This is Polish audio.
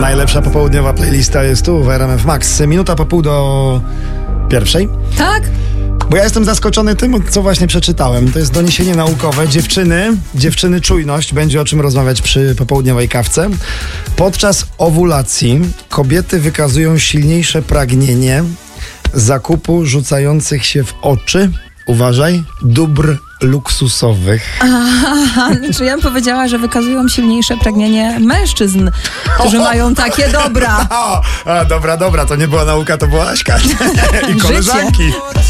Najlepsza popołudniowa playlista jest tu w RMF Max. Minuta po pół do pierwszej. Tak? Bo ja jestem zaskoczony tym, co właśnie przeczytałem. To jest doniesienie naukowe. Dziewczyny, czujność. Będzie o czym rozmawiać przy popołudniowej kawce. Podczas owulacji kobiety wykazują silniejsze pragnienie zakupu rzucających się w oczy, uważaj, dóbr luksusowych. Aha, czy ja bym powiedziała, że wykazują silniejsze pragnienie mężczyzn, którzy mają takie dobra. Dobra, to nie była nauka, to była Aśka i koleżanki.